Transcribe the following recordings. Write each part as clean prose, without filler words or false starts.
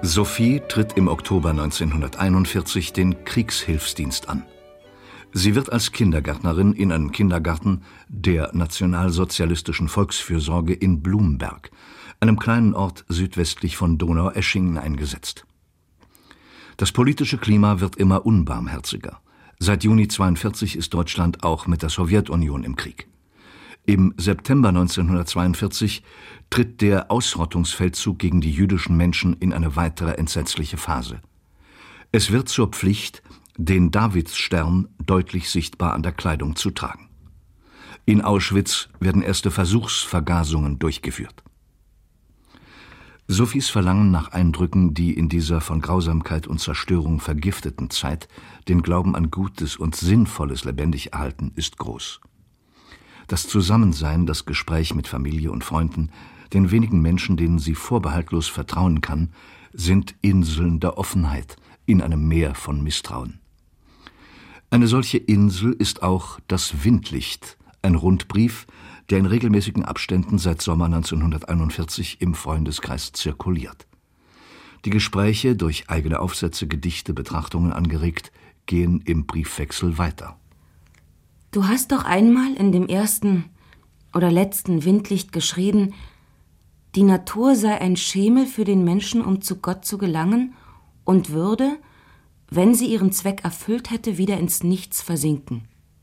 Sophie tritt im Oktober 1941 den Kriegshilfsdienst an. Sie wird als Kindergärtnerin in einem Kindergarten der Nationalsozialistischen Volksfürsorge in Blumberg, einem kleinen Ort südwestlich von Donaueschingen, eingesetzt. Das politische Klima wird immer unbarmherziger. Seit Juni 1942 ist Deutschland auch mit der Sowjetunion im Krieg. Im September 1942 tritt der Ausrottungsfeldzug gegen die jüdischen Menschen in eine weitere entsetzliche Phase. Es wird zur Pflicht, den Davidsstern deutlich sichtbar an der Kleidung zu tragen. In Auschwitz werden erste Versuchsvergasungen durchgeführt. Sophies Verlangen nach Eindrücken, die in dieser von Grausamkeit und Zerstörung vergifteten Zeit den Glauben an Gutes und Sinnvolles lebendig erhalten, ist groß. Das Zusammensein, das Gespräch mit Familie und Freunden, den wenigen Menschen, denen sie vorbehaltlos vertrauen kann, sind Inseln der Offenheit in einem Meer von Misstrauen. Eine solche Insel ist auch das Windlicht, ein Rundbrief, der in regelmäßigen Abständen seit Sommer 1941 im Freundeskreis zirkuliert. Die Gespräche, durch eigene Aufsätze, Gedichte, Betrachtungen angeregt, gehen im Briefwechsel weiter. Du hast doch einmal in dem ersten oder letzten Windlicht geschrieben, die Natur sei ein Schemel für den Menschen, um zu Gott zu gelangen, und würde, wenn sie ihren Zweck erfüllt hätte, wieder ins Nichts versinken.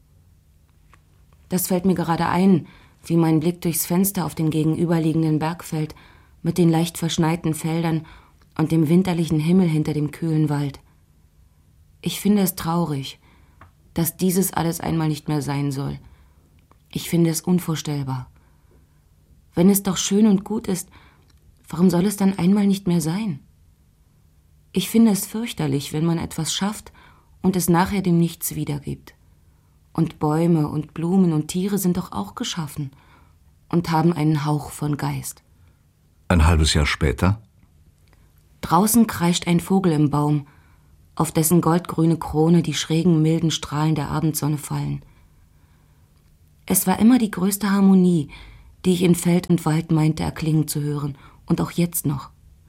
Das fällt mir gerade ein, wie mein Blick durchs Fenster auf den gegenüberliegenden Berg fällt, mit den leicht verschneiten Feldern und dem winterlichen Himmel hinter dem kühlen Wald. Ich finde es traurig, dass dieses alles einmal nicht mehr sein soll. Ich finde es unvorstellbar. Wenn es doch schön und gut ist, warum soll es dann einmal nicht mehr sein? Ich finde es fürchterlich, wenn man etwas schafft und es nachher dem Nichts wiedergibt. Und Bäume und Blumen und Tiere sind doch auch geschaffen und haben einen Hauch von Geist. Ein halbes Jahr später? Draußen kreischt ein Vogel im Baum, auf dessen goldgrüne Krone die schrägen, milden Strahlen der Abendsonne fallen. Es war immer die größte Harmonie, die ich in Feld und Wald meinte erklingen zu hören, und auch jetzt noch.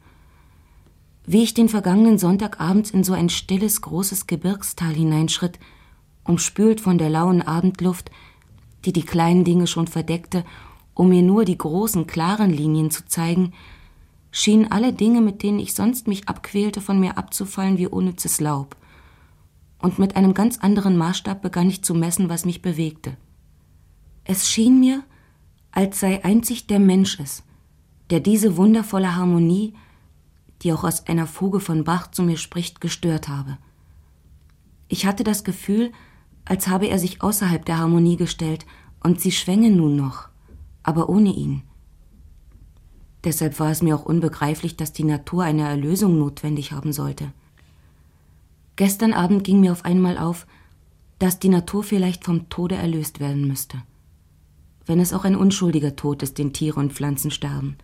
Wie ich den vergangenen Sonntag abends in so ein stilles, großes Gebirgstal hineinschritt, umspült von der lauen Abendluft, die die kleinen Dinge schon verdeckte, um mir nur die großen, klaren Linien zu zeigen, schienen alle Dinge, mit denen ich sonst mich abquälte, von mir abzufallen wie unnützes Laub. Und mit einem ganz anderen Maßstab begann ich zu messen, was mich bewegte. Es schien mir, als sei einzig der Mensch es, der diese wundervolle Harmonie, die auch aus einer Fuge von Bach zu mir spricht, gestört habe. Ich hatte das Gefühl, als habe er sich außerhalb der Harmonie gestellt und sie schwänge nun noch, aber ohne ihn. Deshalb war es mir auch unbegreiflich, dass die Natur eine Erlösung notwendig haben sollte. Gestern Abend ging mir auf einmal auf, dass die Natur vielleicht vom Tode erlöst werden müsste. Wenn es auch ein unschuldiger Tod ist, den Tiere und Pflanzen sterben.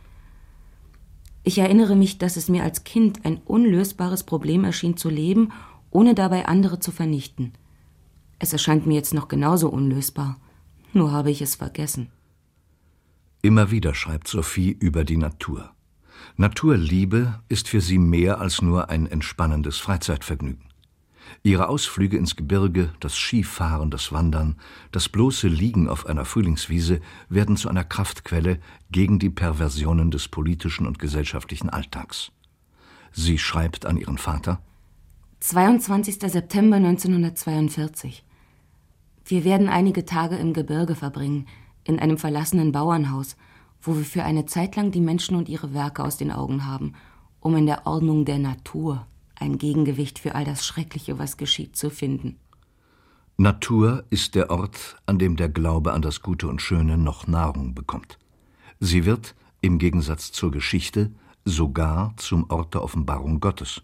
Ich erinnere mich, dass es mir als Kind ein unlösbares Problem erschien zu leben, ohne dabei andere zu vernichten. Es erscheint mir jetzt noch genauso unlösbar, nur habe ich es vergessen. Immer wieder schreibt Sophie über die Natur. Naturliebe ist für sie mehr als nur ein entspannendes Freizeitvergnügen. Ihre Ausflüge ins Gebirge, das Skifahren, das Wandern, das bloße Liegen auf einer Frühlingswiese werden zu einer Kraftquelle gegen die Perversionen des politischen und gesellschaftlichen Alltags. Sie schreibt an ihren Vater: 22. September 1942. Wir werden einige Tage im Gebirge verbringen, in einem verlassenen Bauernhaus, wo wir für eine Zeit lang die Menschen und ihre Werke aus den Augen haben, um in der Ordnung der Natur ein Gegengewicht für all das Schreckliche, was geschieht, zu finden. Natur ist der Ort, an dem der Glaube an das Gute und Schöne noch Nahrung bekommt. Sie wird, im Gegensatz zur Geschichte, sogar zum Ort der Offenbarung Gottes.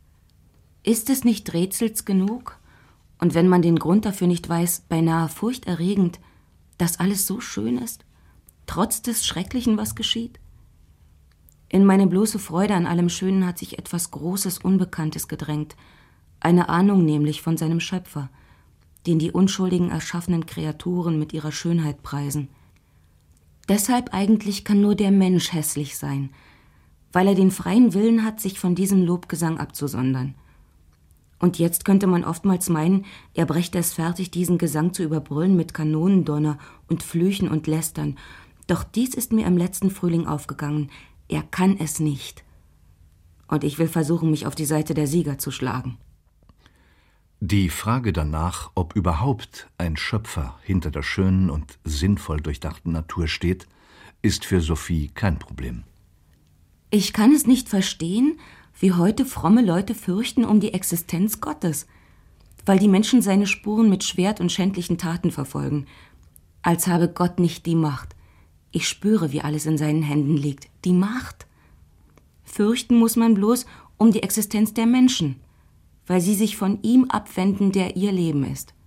Ist es nicht rätsels genug, und wenn man den Grund dafür nicht weiß, beinahe furchterregend, dass alles so schön ist, trotz des Schrecklichen, was geschieht? In meine bloße Freude an allem Schönen hat sich etwas Großes, Unbekanntes gedrängt, eine Ahnung nämlich von seinem Schöpfer, den die unschuldigen erschaffenen Kreaturen mit ihrer Schönheit preisen. Deshalb eigentlich kann nur der Mensch hässlich sein, weil er den freien Willen hat, sich von diesem Lobgesang abzusondern. Und jetzt könnte man oftmals meinen, er brächte es fertig, diesen Gesang zu überbrüllen mit Kanonendonner und Flüchen und Lästern. Doch dies ist mir im letzten Frühling aufgegangen. Er kann es nicht. Und ich will versuchen, mich auf die Seite der Sieger zu schlagen. Die Frage danach, ob überhaupt ein Schöpfer hinter der schönen und sinnvoll durchdachten Natur steht, ist für Sophie kein Problem. Ich kann es nicht verstehen, wie heute fromme Leute fürchten um die Existenz Gottes, weil die Menschen seine Spuren mit Schwert und schändlichen Taten verfolgen, als habe Gott nicht die Macht. Ich spüre, wie alles in seinen Händen liegt. Die Macht. Fürchten muss man bloß um die Existenz der Menschen, weil sie sich von ihm abwenden, der ihr Leben ist.